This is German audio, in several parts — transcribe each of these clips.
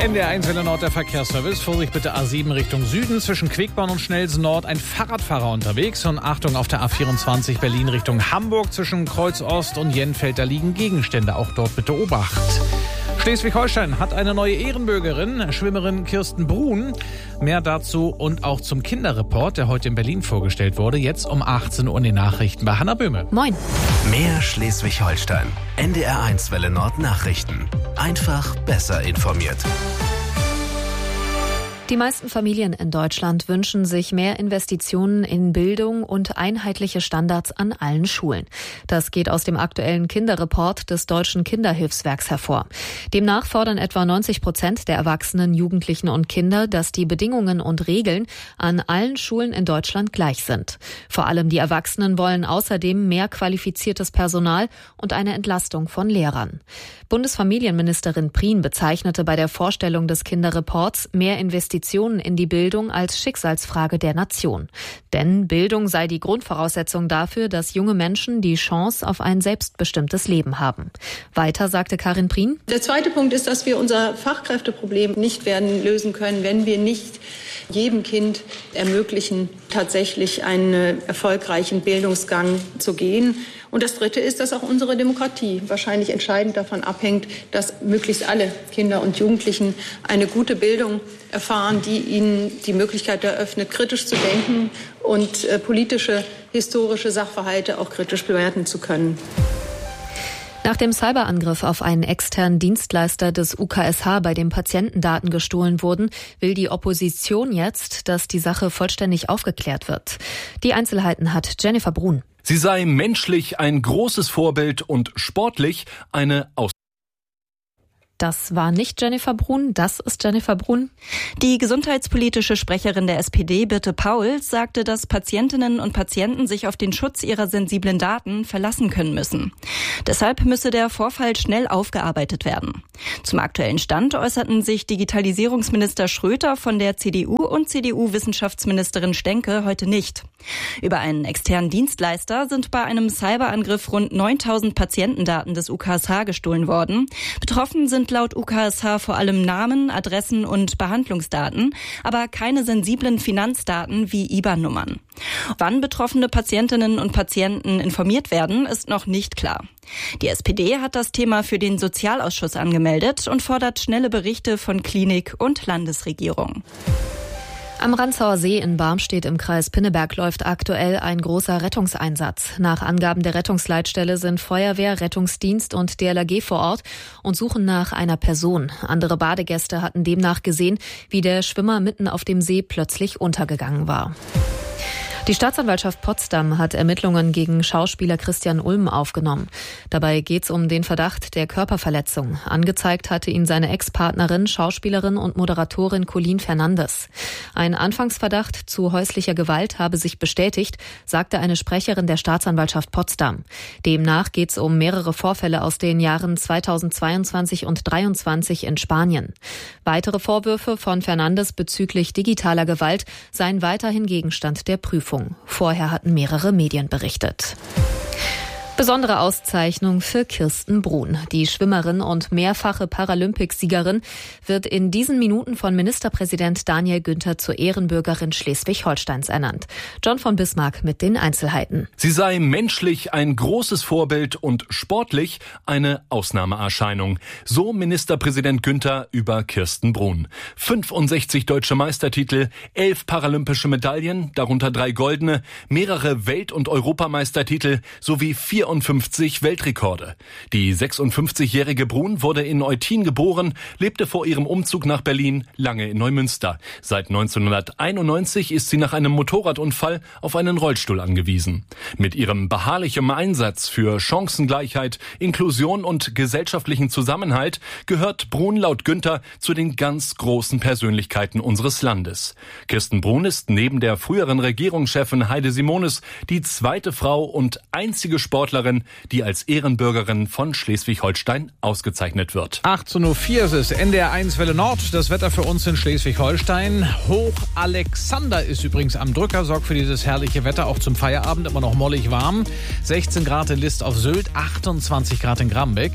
NDR1 Welle Nord, der Verkehrsservice. Vorsicht bitte A7 Richtung Süden. Zwischen Quickborn und Schnelsen Nord ein Fahrradfahrer unterwegs. Und Achtung auf der A24 Berlin Richtung Hamburg. Zwischen Kreuz Ost und Jenfeld, da liegen Gegenstände. Auch dort bitte Obacht. Schleswig-Holstein hat eine neue Ehrenbürgerin, Schwimmerin Kirsten Bruhn. Mehr dazu und auch zum Kinderreport, der heute in Berlin vorgestellt wurde. Jetzt um 18 Uhr in den Nachrichten bei Hanna Böhme. Moin. Mehr Schleswig-Holstein. NDR1 Welle Nord Nachrichten. Einfach besser informiert. Die meisten Familien in Deutschland wünschen sich mehr Investitionen in Bildung und einheitliche Standards an allen Schulen. Das geht aus dem aktuellen Kinderreport des Deutschen Kinderhilfswerks hervor. Demnach fordern etwa 90% der Erwachsenen, Jugendlichen und Kinder, dass die Bedingungen und Regeln an allen Schulen in Deutschland gleich sind. Vor allem die Erwachsenen wollen außerdem mehr qualifiziertes Personal und eine Entlastung von Lehrern. Bundesfamilienministerin Prien bezeichnete bei der Vorstellung des Kinderreports mehr Investitionen in die Bildung als Schicksalsfrage der Nation. Denn Bildung sei die Grundvoraussetzung dafür, dass junge Menschen die Chance auf ein selbstbestimmtes Leben haben. Weiter sagte Karin Prien: Der zweite Punkt ist, dass wir unser Fachkräfteproblem nicht werden lösen können, wenn wir nicht jedem Kind ermöglichen, tatsächlich einen erfolgreichen Bildungsgang zu gehen. Und das Dritte ist, dass auch unsere Demokratie wahrscheinlich entscheidend davon abhängt, dass möglichst alle Kinder und Jugendlichen eine gute Bildung erfahren, die ihnen die Möglichkeit eröffnet, kritisch zu denken und politische, historische Sachverhalte auch kritisch bewerten zu können. Nach dem Cyberangriff auf einen externen Dienstleister des UKSH, bei dem Patientendaten gestohlen wurden, will die Opposition jetzt, dass die Sache vollständig aufgeklärt wird. Die Einzelheiten hat Jennifer Bruhn. Sie sei menschlich ein großes Vorbild und sportlich eine Das war nicht Jennifer Bruhn, das ist Jennifer Bruhn. Die gesundheitspolitische Sprecherin der SPD, Birte Pauls, sagte, dass Patientinnen und Patienten sich auf den Schutz ihrer sensiblen Daten verlassen können müssen. Deshalb müsse der Vorfall schnell aufgearbeitet werden. Zum aktuellen Stand äußerten sich Digitalisierungsminister Schröter von der CDU und CDU-Wissenschaftsministerin Stenke heute nicht. Über einen externen Dienstleister sind bei einem Cyberangriff rund 9.000 Patientendaten des UKSH gestohlen worden. Betroffen sind laut UKSH vor allem Namen, Adressen und Behandlungsdaten, aber keine sensiblen Finanzdaten wie IBAN-Nummern. Wann betroffene Patientinnen und Patienten informiert werden, ist noch nicht klar. Die SPD hat das Thema für den Sozialausschuss angemeldet und fordert schnelle Berichte von Klinik und Landesregierung. Am Rantzauer See in Barmstedt im Kreis Pinneberg läuft aktuell ein großer Rettungseinsatz. Nach Angaben der Rettungsleitstelle sind Feuerwehr, Rettungsdienst und DLRG vor Ort und suchen nach einer Person. Andere Badegäste hatten demnach gesehen, wie der Schwimmer mitten auf dem See plötzlich untergegangen war. Die Staatsanwaltschaft Potsdam hat Ermittlungen gegen Schauspieler Christian Ulm aufgenommen. Dabei geht es um den Verdacht der Körperverletzung. Angezeigt hatte ihn seine Ex-Partnerin, Schauspielerin und Moderatorin Colleen Fernandes. Ein Anfangsverdacht zu häuslicher Gewalt habe sich bestätigt, sagte eine Sprecherin der Staatsanwaltschaft Potsdam. Demnach geht es um mehrere Vorfälle aus den Jahren 2022 und 2023 in Spanien. Weitere Vorwürfe von Fernandes bezüglich digitaler Gewalt seien weiterhin Gegenstand der Prüfung. Vorher hatten mehrere Medien berichtet. Besondere Auszeichnung für Kirsten Bruhn. Die Schwimmerin und mehrfache Paralympicsiegerin wird in diesen Minuten von Ministerpräsident Daniel Günther zur Ehrenbürgerin Schleswig-Holsteins ernannt. John von Bismarck mit den Einzelheiten. Sie sei menschlich ein großes Vorbild und sportlich eine Ausnahmeerscheinung. So Ministerpräsident Günther über Kirsten Bruhn. 65 deutsche Meistertitel, 11 paralympische Medaillen, darunter 3 goldene, mehrere Welt- und Europameistertitel sowie 54 Weltrekorde. Die 56-jährige Bruhn wurde in Eutin geboren, lebte vor ihrem Umzug nach Berlin lange in Neumünster. Seit 1991 ist sie nach einem Motorradunfall auf einen Rollstuhl angewiesen. Mit ihrem beharrlichen Einsatz für Chancengleichheit, Inklusion und gesellschaftlichen Zusammenhalt gehört Bruhn laut Günther zu den ganz großen Persönlichkeiten unseres Landes. Kirsten Bruhn ist neben der früheren Regierungschefin Heide Simonis die zweite Frau und einzige Sportlerin, die als Ehrenbürgerin von Schleswig-Holstein ausgezeichnet wird. 18.04 Uhr, es ist NDR1 Welle Nord. Das Wetter für uns in Schleswig-Holstein. Hoch Alexander ist übrigens am Drücker, sorgt für dieses herrliche Wetter, auch zum Feierabend immer noch mollig warm. 16 Grad in List auf Sylt, 28 Grad in Grambeck.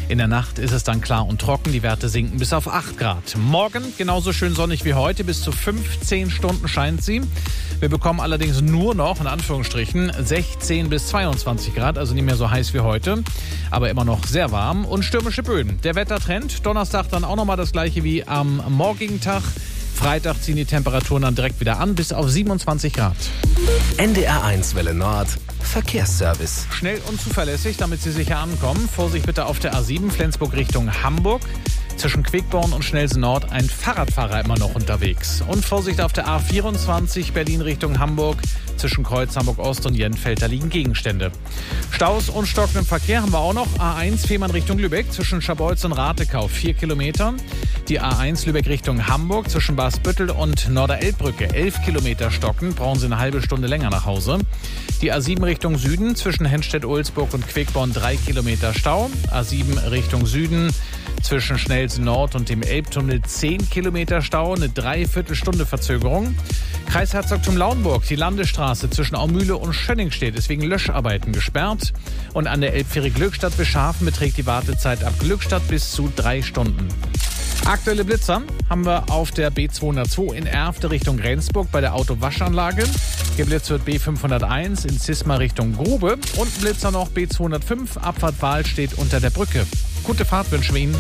In der Nacht ist es dann klar und trocken. Die Werte sinken bis auf 8 Grad. Morgen genauso schön sonnig wie heute. Bis zu 15 Stunden scheint sie. Wir bekommen allerdings nur noch, in Anführungsstrichen, 16 bis 22 Grad. Also nicht mehr so heiß wie heute, aber immer noch sehr warm. Und stürmische Böen. Der Wettertrend. Donnerstag dann auch nochmal das gleiche wie am morgigen Tag. Freitag ziehen die Temperaturen dann direkt wieder an, bis auf 27 Grad. NDR1 Welle Nord, Verkehrsservice. Schnell und zuverlässig, damit Sie sicher ankommen. Vorsicht bitte auf der A7 Flensburg Richtung Hamburg. Zwischen Quickborn und Schnellsen Nord ein Fahrradfahrer immer noch unterwegs. Und Vorsicht auf der A24 Berlin Richtung Hamburg. Zwischen Kreuz Hamburg Ost und Jenfeld, da liegen Gegenstände. Staus und stockenden Verkehr haben wir auch noch. A1 Fehmarn Richtung Lübeck zwischen Scharbeutz und Ratekau 4 Kilometer. Die A1 Lübeck Richtung Hamburg zwischen Basbüttel und Norderelbbrücke 11 Kilometer stocken. Brauchen Sie eine halbe Stunde länger nach Hause. Die A7 Richtung Süden zwischen Henstedt-Ulzburg und Quickborn 3 Kilometer Stau. A7 Richtung Süden zwischen Schnellsen Nord und dem Elbtunnel 10 Kilometer Stau, eine Dreiviertelstunde Verzögerung. Kreis Herzogtum Lauenburg, die Landesstraße zwischen Aumühle und Schönningstedt ist wegen Löscharbeiten gesperrt. Und an der Elbfähre Glückstadt bis Schafen beträgt die Wartezeit ab Glückstadt bis zu 3 Stunden. Aktuelle Blitzer haben wir auf der B202 in Erfte Richtung Rendsburg bei der Autowaschanlage. Geblitzt wird B501 in Zisma Richtung Grube. Und ein Blitzer noch B205, Abfahrt Wahl steht unter der Brücke. Gute Fahrt wünschen wir Ihnen.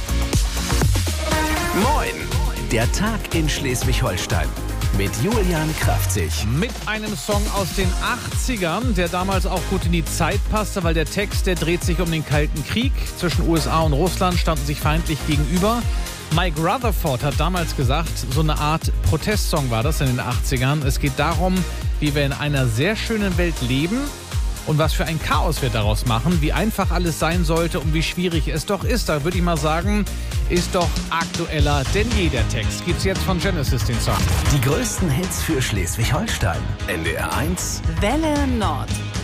Moin, der Tag in Schleswig-Holstein. Mit Julian Kraftzig. Mit einem Song aus den 80ern, der damals auch gut in die Zeit passte, weil der Text, der dreht sich um den Kalten Krieg. Zwischen USA und Russland standen sich feindlich gegenüber. Mike Rutherford hat damals gesagt, so eine Art Protestsong war das in den 80ern. Es geht darum, wie wir in einer sehr schönen Welt leben und was für ein Chaos wir daraus machen, wie einfach alles sein sollte und wie schwierig es doch ist. Da würde ich mal sagen, ist doch aktueller denn je der Text. Gibt's jetzt von Genesis den Song. Die größten Hits für Schleswig-Holstein. NDR1 Welle Nord.